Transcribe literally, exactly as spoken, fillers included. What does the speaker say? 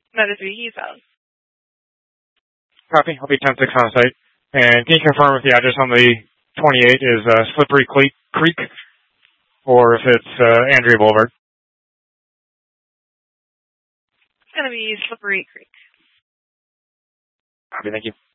That is be south. Copy. I'll be ten six on site. And can you confirm if the address on the twenty-eight is uh, Slippery Creek or if it's uh, Andrea Boulevard? It's going to be Slippery Creek. Copy. Thank you.